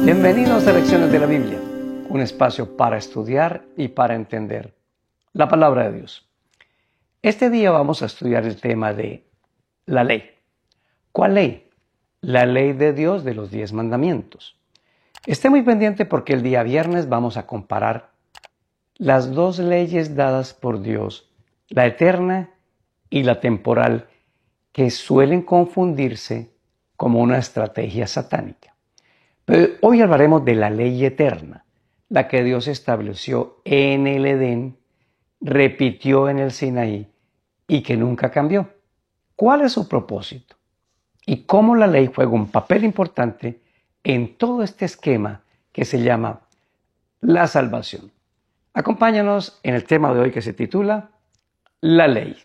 Bienvenidos a Lecciones de la Biblia, un espacio para estudiar y para entender la palabra de Dios. Este día vamos a estudiar el tema de la ley. ¿Cuál ley? La ley de Dios de los 10 mandamientos. Esté muy pendiente porque el día viernes vamos a comparar las dos leyes dadas por Dios, la eterna y la temporal, que suelen confundirse como una estrategia satánica. Pero hoy hablaremos de la ley eterna, la que Dios estableció en el Edén, repitió en el Sinaí y que nunca cambió. ¿Cuál es su propósito? Y cómo la ley juega un papel importante en todo este esquema que se llama la salvación. Acompáñanos en el tema de hoy que se titula La ley.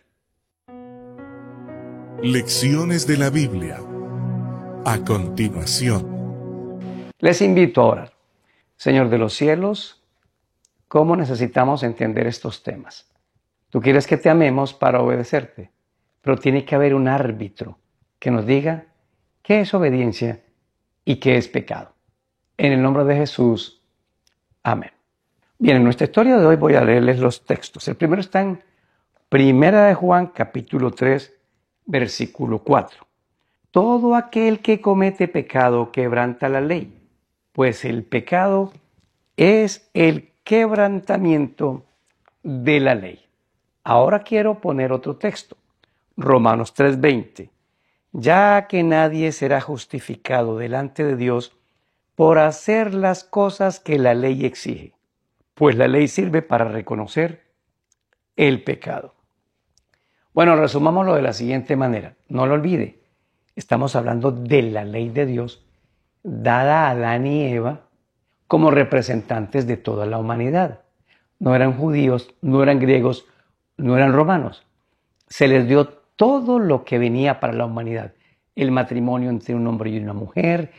Lecciones de la Biblia. A continuación. Les invito a orar. Señor de los cielos, ¿cómo necesitamos entender estos temas? Tú quieres que te amemos para obedecerte, pero tiene que haber un árbitro que nos diga qué es obediencia y qué es pecado. En el nombre de Jesús, amén. Bien, en nuestra historia de hoy voy a leerles los textos. El primero está en Primera de Juan, capítulo 3, versículo 4. Todo aquel que comete pecado quebranta la ley, pues el pecado es el quebrantamiento de la ley. Ahora quiero poner otro texto, Romanos 3:20. Ya que nadie será justificado delante de Dios por hacer las cosas que la ley exige, pues la ley sirve para reconocer el pecado. Bueno, resumámoslo de la siguiente manera. No lo olvide, estamos hablando de la ley de Dios dada a Adán y Eva como representantes de toda la humanidad. No eran judíos, no eran griegos, no eran romanos. Se les dio todo lo que venía para la humanidad. El matrimonio entre un hombre y una mujer,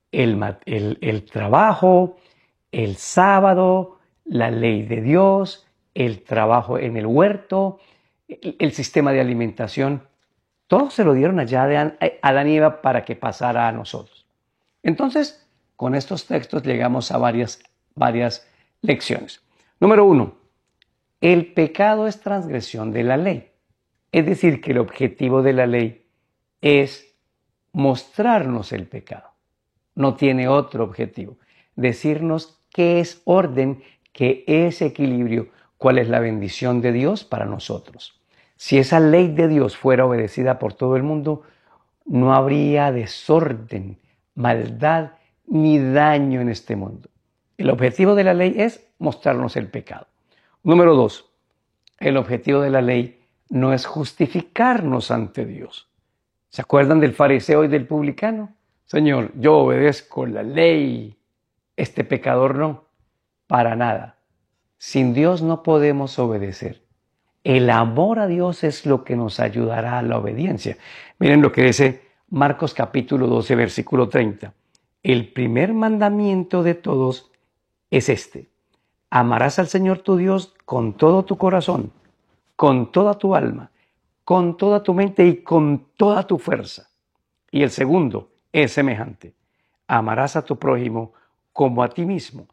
el trabajo, el sábado, la ley de Dios, el trabajo en el huerto, el sistema de alimentación. Todo se lo dieron allá a Adán y Eva para que pasara a nosotros. Entonces, con estos textos llegamos a varias lecciones. Número 1. El pecado es transgresión de la ley. Es decir, que el objetivo de la ley es mostrarnos el pecado. No tiene otro objetivo. Decirnos qué es orden, qué es equilibrio, cuál es la bendición de Dios para nosotros. Si esa ley de Dios fuera obedecida por todo el mundo, no habría desorden, maldad ni daño en este mundo. El objetivo de la ley es mostrarnos el pecado. Número 2. El objetivo de la ley no es justificarnos ante Dios. ¿Se acuerdan del fariseo y del publicano? Señor, yo obedezco la ley. Este pecador no, para nada. Sin Dios no podemos obedecer. El amor a Dios es lo que nos ayudará a la obediencia. Miren lo que dice Marcos capítulo 12, versículo 30. El primer mandamiento de todos es este: amarás al Señor tu Dios con todo tu corazón, con toda tu alma, con toda tu mente y con toda tu fuerza. Y el segundo es semejante: amarás a tu prójimo como a ti mismo.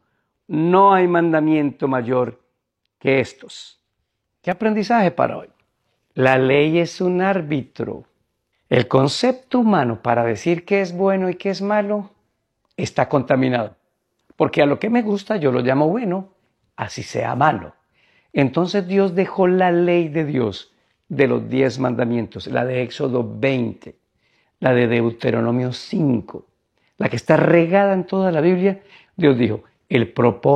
No hay mandamiento mayor que estos. ¿Qué aprendizaje para hoy? La ley es un árbitro. El concepto humano para decir qué es bueno y qué es malo está contaminado. Porque a lo que me gusta yo lo llamo bueno, así sea malo. Entonces Dios dejó la ley de Dios de los 10 mandamientos, la de Éxodo 20, la de Deuteronomio 5, la que está regada en toda la Biblia. Dios dijo, el propósito